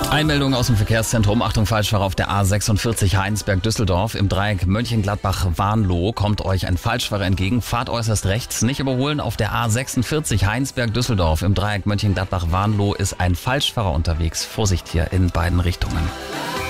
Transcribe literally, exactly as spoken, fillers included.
Einmeldung aus dem Verkehrszentrum. Achtung, Falschfahrer auf der A sechsundvierzig Heinsberg-Düsseldorf. Im Dreieck Mönchengladbach-Warnloh kommt euch ein Falschfahrer entgegen. Fahrt äußerst rechts, nicht überholen. Auf der A sechsundvierzig Heinsberg-Düsseldorf. Im Dreieck Mönchengladbach-Warnloh ist ein Falschfahrer unterwegs. Vorsicht hier in beiden Richtungen.